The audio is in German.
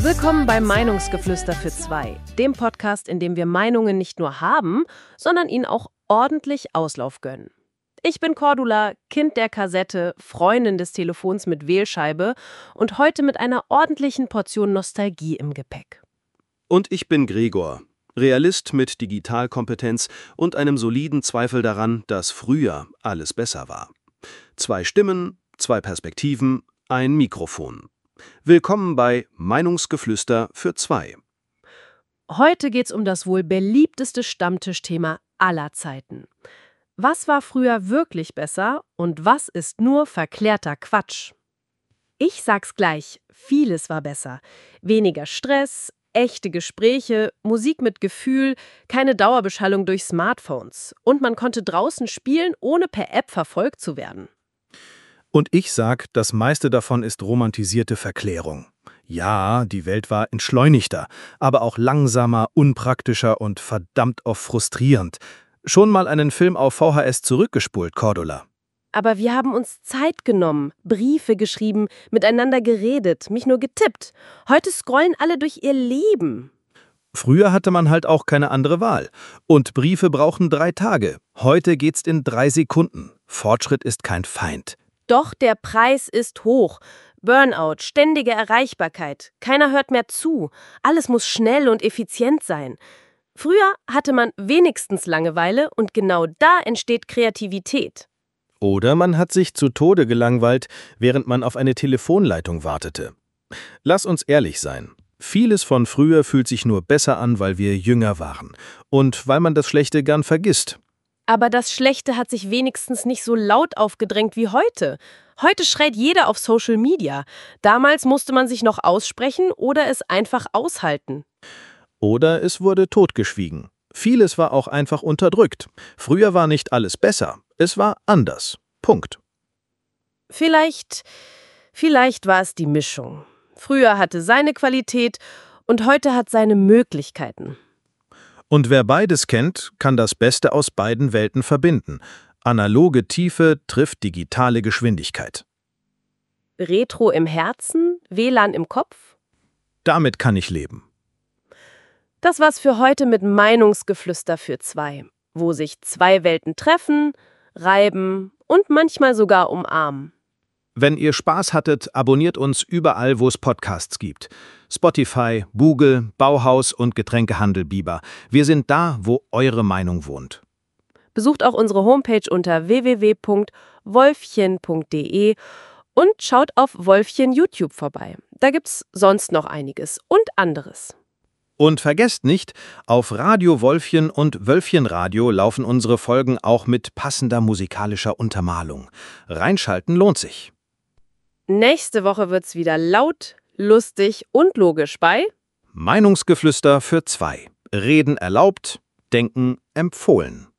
Willkommen bei Meinungsgeflüster für zwei, dem Podcast, in dem wir Meinungen nicht nur haben, sondern ihnen auch ordentlich Auslauf gönnen. Ich bin Cordula, Kind der Kassette, Freundin des Telefons mit Wählscheibe und heute mit einer ordentlichen Portion Nostalgie im Gepäck. Und ich bin Gregor, Realist mit Digitalkompetenz und einem soliden Zweifel daran, dass früher alles besser war. 2 Stimmen, 2 Perspektiven, ein Mikrofon. Willkommen bei Meinungsgeflüster für zwei. Heute geht's um das wohl beliebteste Stammtischthema aller Zeiten. Was war früher wirklich besser und was ist nur verklärter Quatsch? Ich sag's gleich, vieles war besser. Weniger Stress, echte Gespräche, Musik mit Gefühl, keine Dauerbeschallung durch Smartphones. Und man konnte draußen spielen, ohne per App verfolgt zu werden. Und ich sag, das meiste davon ist romantisierte Verklärung. Ja, die Welt war entschleunigter, aber auch langsamer, unpraktischer und verdammt oft frustrierend. Schon mal einen Film auf VHS zurückgespult, Cordula. Aber wir haben uns Zeit genommen, Briefe geschrieben, miteinander geredet, mich nur getippt. Heute scrollen alle durch ihr Leben. Früher hatte man halt auch keine andere Wahl. Und Briefe brauchen 3 Tage. Heute geht's in 3 Sekunden. Fortschritt ist kein Feind. Doch der Preis ist hoch. Burnout, ständige Erreichbarkeit. Keiner hört mehr zu. Alles muss schnell und effizient sein. Früher hatte man wenigstens Langeweile und genau da entsteht Kreativität. Oder man hat sich zu Tode gelangweilt, während man auf eine Telefonleitung wartete. Lass uns ehrlich sein. Vieles von früher fühlt sich nur besser an, weil wir jünger waren. Und weil man das Schlechte gern vergisst. Aber das Schlechte hat sich wenigstens nicht so laut aufgedrängt wie heute. Heute schreit jeder auf Social Media. Damals musste man sich noch aussprechen oder es einfach aushalten. Oder es wurde totgeschwiegen. Vieles war auch einfach unterdrückt. Früher war nicht alles besser. Es war anders. Punkt. Vielleicht war es die Mischung. Früher hatte seine Qualität und heute hat seine Möglichkeiten. Und wer beides kennt, kann das Beste aus beiden Welten verbinden. Analoge Tiefe trifft digitale Geschwindigkeit. Retro im Herzen, WLAN im Kopf? Damit kann ich leben. Das war's für heute mit Meinungsgeflüster für zwei, wo sich 2 Welten treffen, reiben und manchmal sogar umarmen. Wenn ihr Spaß hattet, abonniert uns überall, wo es Podcasts gibt. Spotify, Google, Bauhaus und Getränkehandel Biber. Wir sind da, wo eure Meinung wohnt. Besucht auch unsere Homepage unter www.wolfchen.de und schaut auf Wolfchen YouTube vorbei. Da gibt's sonst noch einiges und anderes. Und vergesst nicht, auf Radio Wolfchen und Wölfchenradio laufen unsere Folgen auch mit passender musikalischer Untermalung. Reinschalten lohnt sich. Nächste Woche wird's wieder laut, lustig und logisch bei Meinungsgeflüster für zwei. Reden erlaubt, Denken empfohlen.